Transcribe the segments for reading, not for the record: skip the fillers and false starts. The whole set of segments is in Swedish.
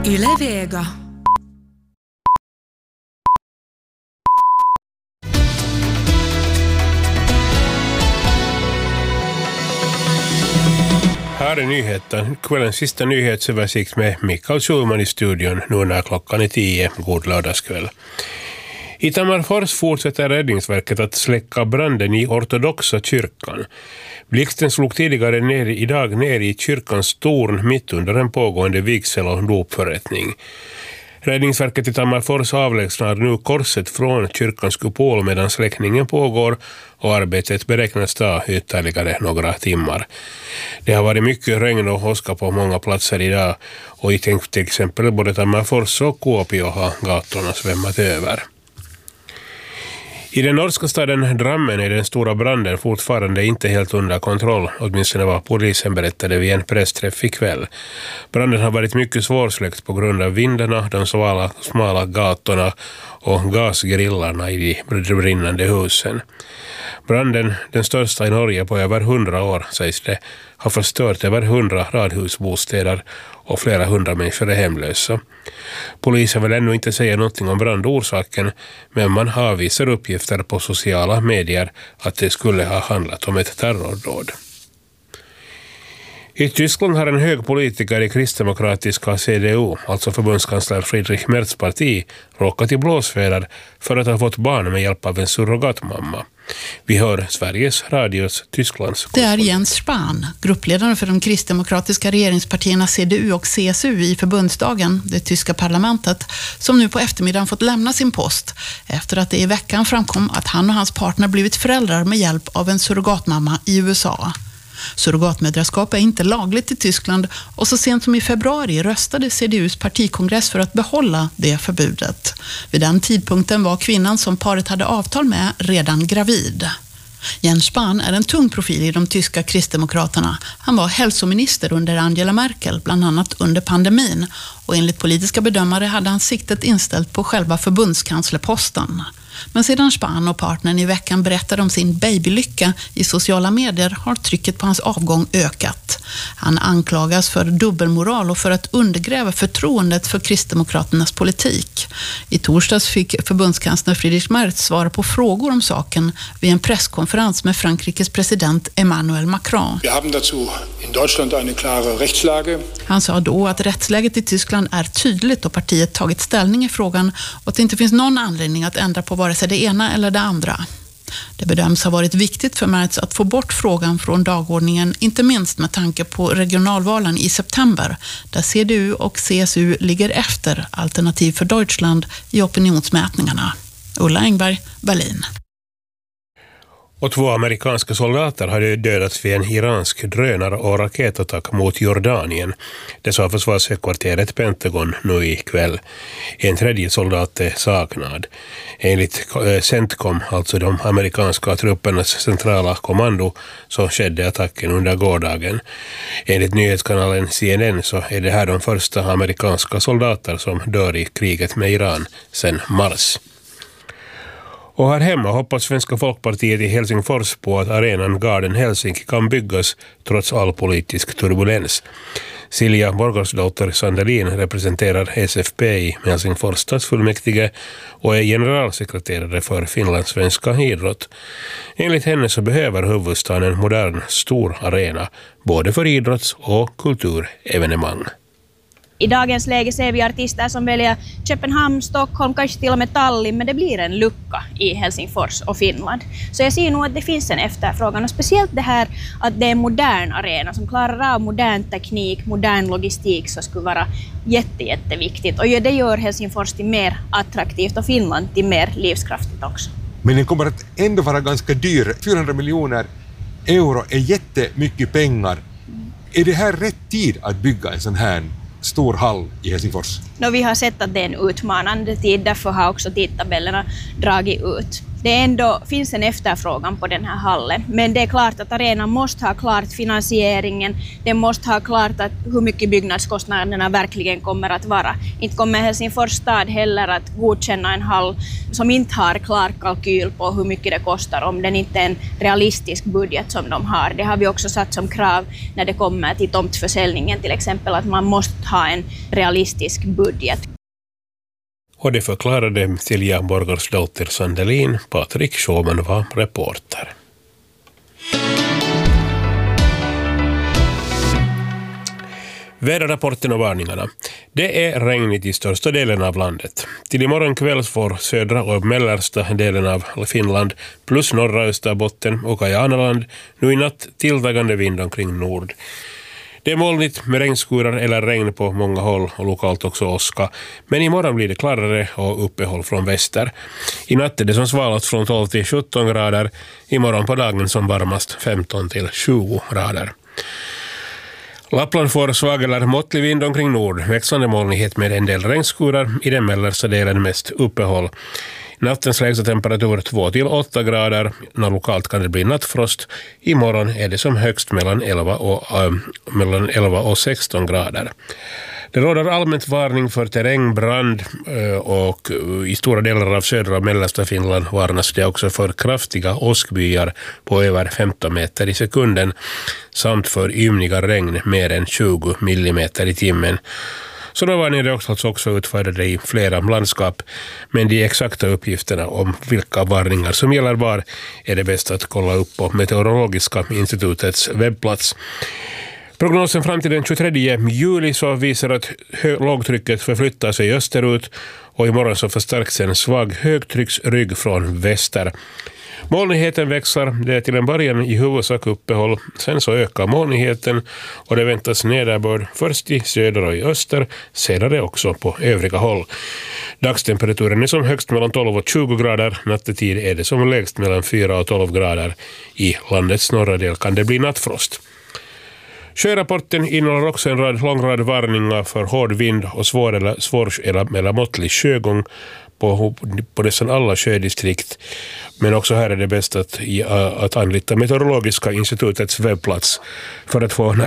Yle Vega. Här är nyheten. Kvällens sista nyhetsöversikt med Mikael Schulman i studion nu när klockan är 10. God lördagskväll. I Tammerfors fortsätter Räddningsverket att släcka branden i ortodoxa kyrkan. Blixten slog tidigare idag ner i kyrkans torn mitt under en pågående vigsel- och dopförrättning. Räddningsverket i Tammerfors avlägsnar nu korset från kyrkans kupol medan släckningen pågår och arbetet beräknas ta ytterligare några timmar. Det har varit mycket regn och åska på många platser idag och i till exempel både Tammerfors och Kuopio har gatorna svämmat över. I den norska staden Drammen är den stora branden fortfarande inte helt under kontroll, åtminstone vad polisen berättade vid en pressträff ikväll. Branden har varit mycket svårsläckt på grund av vindarna, de smala gatorna och gasgrillarna i de brinnande husen. Branden, den största i Norge på över 100 år, sägs det, har förstört över 100 radhusbostäder och flera hundra människor är hemlösa. Polisen vill ännu inte säga någonting om brandorsaken, men man avvisar uppgifter på sociala medier att det skulle ha handlat om ett terrordåd. I Tyskland har en hög politiker i kristdemokratiska CDU, alltså förbundskansler Friedrich Merz parti, råkat i blåsväder för att ha fått barn med hjälp av en surrogatmamma. Vi hör Sveriges Radios Tysklands. Det är Jens Spahn, gruppledare för de kristdemokratiska regeringspartierna CDU och CSU i förbundsdagen, det tyska parlamentet, som nu på eftermiddagen fått lämna sin post efter att det i veckan framkom att han och hans partner blivit föräldrar med hjälp av en surrogatmamma i USA. Surrogatmödraskap är inte lagligt i Tyskland och så sent som i februari röstade CDUs partikongress för att behålla det förbudet. Vid den tidpunkten var kvinnan som paret hade avtal med redan gravid. Jens Spahn är en tung profil i de tyska kristdemokraterna. Han var hälsominister under Angela Merkel, bland annat under pandemin, och enligt politiska bedömare hade han siktet inställt på själva förbundskanslerposten. Men sedan Spahn och partnern i veckan berättade om sin babylycka i sociala medier har trycket på hans avgång ökat. Han anklagas för dubbelmoral och för att undergräva förtroendet för kristdemokraternas politik. I torsdags fick förbundskansler Friedrich Merz svara på frågor om saken vid en presskonferens med Frankrikes president Emmanuel Macron. Vi har dazu in Deutschland eine klare Rechtslage. Han sa då att rättsläget i Tyskland är tydligt och partiet tagit ställning i frågan och att det inte finns någon anledning att ändra på vare sig det ena eller det andra. Det bedöms ha varit viktigt för Merz att få bort frågan från dagordningen, inte minst med tanke på regionalvalen i september, där CDU och CSU ligger efter Alternativ för Deutschland i opinionsmätningarna. Ulla Engberg, Berlin. Och 2 amerikanska soldater hade dödats vid en iransk drönare- och raketattack mot Jordanien. Det sa försvarshögkvarteret Pentagon nu ikväll. En tredje soldat är saknad. Enligt CENTCOM, alltså de amerikanska truppernas centrala kommando, så skedde attacken under gårdagen. Enligt nyhetskanalen CNN så är det här de första amerikanska soldater som dör i kriget med Iran sedan mars. Och här hemma hoppas Svenska Folkpartiet i Helsingfors på att arenan Garden Helsinki kan byggas trots all politisk turbulens. Silja Borgårdsdotter Sandelin representerar SFP i Helsingfors stadsfullmäktige och är generalsekreterare för finlandssvenska idrott. Enligt henne så behöver huvudstaden en modern stor arena både för idrotts- och kulturevenemang. I dagens läge ser vi artister som väljer Köpenhamn, Stockholm, kanske till och med Tallinn, men det blir en lucka i Helsingfors och Finland. Så jag ser nog att det finns en efterfrågan, och speciellt det här att det är en modern arena som klarar av modern teknik, modern logistik, så skulle vara jätteviktigt. Och det gör Helsingfors till mer attraktivt och Finland till mer livskraftigt också. Men den kommer att ändå vara ganska dyr. 400 miljoner euro är jättemycket pengar. Är det här rätt tid att bygga en sån här stor hall i Helsingfors? Vi har sett att det är en utmanande tid, därför har också tidtabellerna dragit ut. det ändå finns en efterfrågan på den här hallen. Men det är klart att arenan måste ha klart finansieringen. Den måste ha klart att hur mycket byggnadskostnaderna verkligen kommer att vara. Inte kommer Helsingfors stad heller att godkänna en hall som inte har klar kalkyl på hur mycket det kostar om den inte är en realistisk budget som de har. Det har vi också satt som krav när det kommer till tomtförsäljningen till exempel, att man måste ha en realistisk budget. Och det förklarade Silja Borgårdsdotter Sandelin. Patrik Sjöman var reporter. Väderrapporten och varningarna. Det är regnigt i största delen av landet. Till imorgon kväll får södra och mellersta delen av Finland plus norra Österbotten och Kajanaland nu i natt tilltagande vind omkring nord. Det är molnigt med regnskurar eller regn på många håll och lokalt också åska. Men imorgon blir det klarare och uppehåll från väster. I natt är det som svalast från 12 till 17 grader. Imorgon på dagen som varmast 15 till 20 grader. Lappland får svag eller måttlig vind omkring nord. Växande molnighet med en del regnskurar. I den mellersta delen mest uppehåll. Nattens lägsta temperatur 2 till 8 grader. När lokalt kan det bli nattfrost. Imorgon är det som högst mellan 11 och 16 grader. Det råder allmänt varning för terrängbrand och i stora delar av södra och mellersta Finland varnas det också för kraftiga åskbyar på över 15 meter i sekunden samt för ymniga regn mer än 20 millimeter i timmen. Sådana varningar är också utfärdade i flera landskap, men de exakta uppgifterna om vilka varningar som gäller var är det bäst att kolla upp på Meteorologiska institutets webbplats. Prognosen fram till den 23 juli så visar att lågtrycket förflyttar sig österut och imorgon så förstärks en svag högtrycksrygg från väster. Molnigheten växlar, det är till en början i huvudsak uppehåll, sen så ökar molnigheten och det väntas nederbörd först i söder och i öster, senare också på övriga håll. Dagstemperaturen är som högst mellan 12 och 20 grader, nattetid är det som lägst mellan 4 och 12 grader. I landets norra del kan det bli nattfrost. Sjörapporten innehåller också en lång rad varningar för hård vind och svår eller måttlig sjögång på nästan alla sjödistrikt. Men också här är det bäst att anlita Meteorologiska institutets webbplats för att få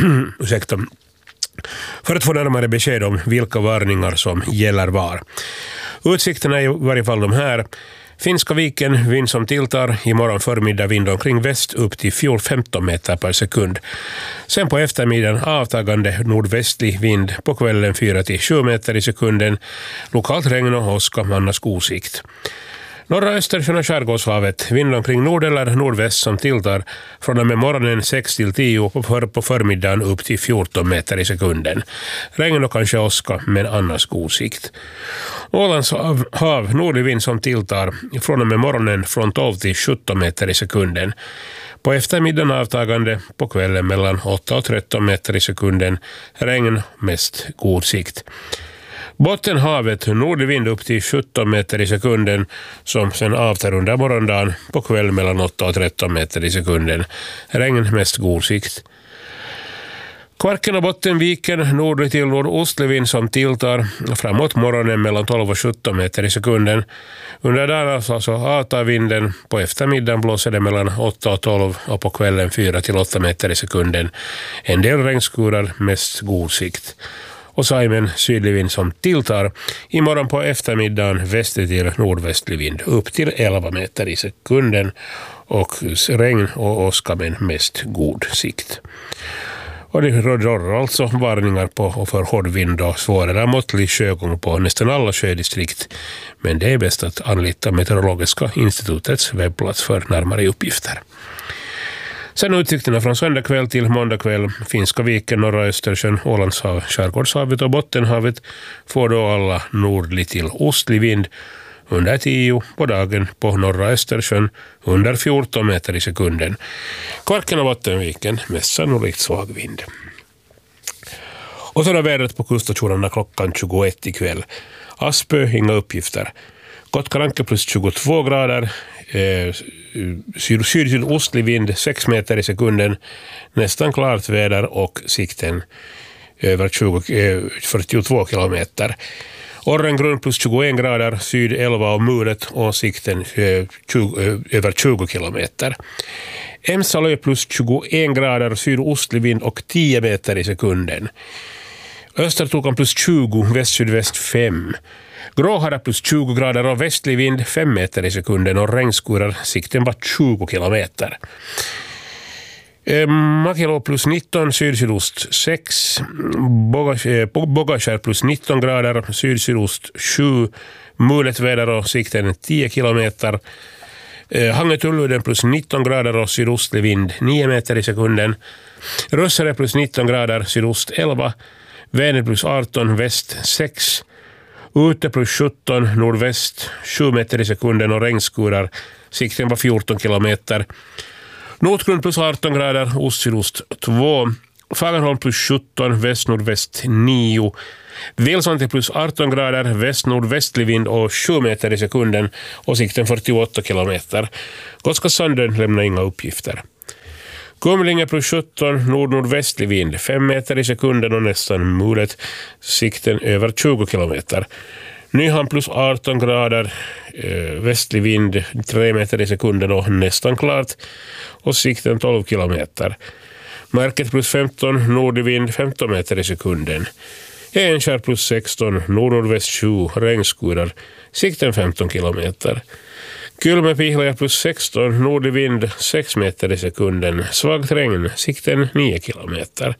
närmare besked om vilka varningar som gäller var. Utsikterna är i varje fall de här. Finska viken, vind som tilltar, imorgon förmiddag vind omkring väst upp till 15 meter per sekund. Sen på eftermiddagen avtagande nordvästlig vind, på kvällen 4-7 meter i sekunden, lokalt regn och åska, annars god sikt. Norra Östersjön och Skärgårdshavet, vind omkring nord eller nordväst som tilltar från och med morgonen 6-10 och på förmiddagen upp till 14 meter i sekunden. Regn och kanske åska, men annars god sikt. Ålands hav, nordlig vind som tilltar från och med morgonen från 12 till 17 meter i sekunden. På eftermiddagen avtagande, på kvällen mellan 8 och 13 meter i sekunden. Regn, mest god sikt. Bottenhavet, nordlig vind upp till 17 meter i sekunden som sen avtar under morgondagen, på kväll mellan 8 och 13 meter i sekunden. Regn, mest god sikt. Kvarken och Bottenviken, nordlig till nordostlig vind som tilltar framåt morgonen mellan 12 och 17 meter i sekunden. Under dagen alltså avtar vinden, på eftermiddagen blåser det mellan 8 och 12 och på kvällen 4 till 8 meter i sekunden. En del regnskurar, mest god sikt. Och Saimen, sydlig vind som tilltar. Imorgon på eftermiddagen väster till nordvästlig vind upp till 11 meter i sekunden och regn och åska med mest god sikt. Och det råder alltså varningar på och för hård vind och svår eller måttlig sjögång på nästan alla sjödistrikt. Men det är bäst att anlita Meteorologiska institutets webbplats för närmare uppgifter. Sen utsikterna från söndag kväll till måndag kväll, Finska viken, norra Östersjön, Ålandshav, Skärgårdshavet och Bottenhavet får då alla nordlig till ostlig vind under 10 på dagen, på norra Östersjön under 14 meter i sekunden. Kvarken och Bottenviken, mest sannolikt svag vind. Och så är vädret på kuststationerna klockan 21 ikväll. Aspö, inga uppgifter. Kotkaranke plus 22 grader, sydostlig vind 6 meter i sekunden, nästan klart väder och sikten över 42 kilometer. Orrengrund plus 21 grader, syd 11 och mulet och sikten över 20 kilometer. Emsalö plus 21 grader, sydostlig vind och 10 meter i sekunden. Östertokan plus 20, väst-sydväst 5. Gråhara plus 20 grader och västlig vind 5 meter i sekunden och regnskurar, sikten var 20 kilometer. Mäkelå plus 19, syd-sydost 6. Bogashär plus 19 grader, syd-sydost 7. Mulet väder och sikten 10 kilometer. Hangetulluden plus 19 grader och sydostlig vind 9 meter i sekunden. Rössare plus 19 grader, sydost 11. Vänern plus 18, väst 6. Ute plus 17, nordväst 7 meter i sekunden och regnskurar. Sikten var 14 kilometer. Nordgrund plus 18 grader, ost-sydost 2. Fagerholm plus 17, väst-nordväst 9. Vilsante plus 18 grader, väst-nordvästlig vind och 7 meter i sekunden och sikten 48 kilometer. Koskasanden lämnar inga uppgifter. Kumlinge plus 17, nord-nordvästlig vind 5 meter i sekunden och nästan mulet, sikten över 20 kilometer. Nyhamn plus 18 grader, västlig vind 3 meter i sekunden och nästan klart och sikten 12 kilometer. Märket plus 15, nordig vind 15 meter i sekunden. Enskär plus 16, nord-nordväst 7, regnskurar, sikten 15 kilometer. Kylmäpihlaja plus 16, nordig vind 6 meter i sekunden, svagt regn, sikten 9 kilometer.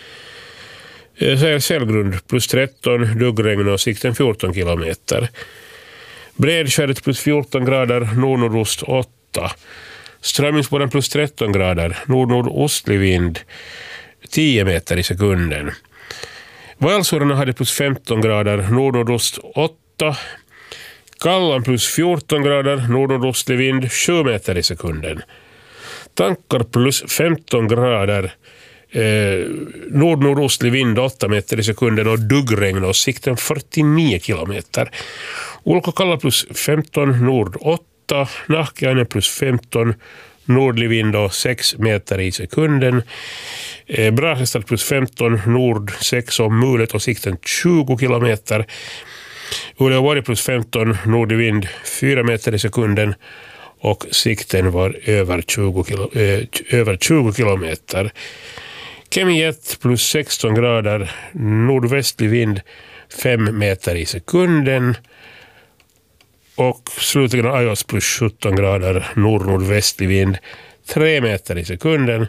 Sällgrund plus 13, duggregn och sikten 14 kilometer. Bredskäret plus 14 grader, nord-nordost 8. Strömmingsborren plus 13 grader, nord-nordostlig vind 10 meter i sekunden. Valsurna hade plus 15 grader, nord-nordost 8. Kallan plus 14 grader, nord-nordostlig vind 7 meter i sekunden. Tankar plus 15 grader, nord-nordostlig vind 8 meter i sekunden och duggregn och sikten 49 kilometer. Ulkokalla plus 15, nord 8. Nahkiainen plus 15, nordlig vind och 6 meter i sekunden. Brahestad plus 15, nord 6 och mulet och sikten 20 kilometer. Uleåvuori plus 15, nordlig vind 4 meter i sekunden och sikten var över 20 kilometer. Kemiet plus 16 grader, nordvästlig vind 5 meter i sekunden. Och slutligen Ajos plus 17 grader, nord-nordvästlig vind 3 meter i sekunden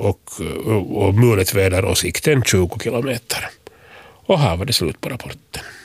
och mulet väder och sikten 20 kilometer. Och här var det slut på rapporten.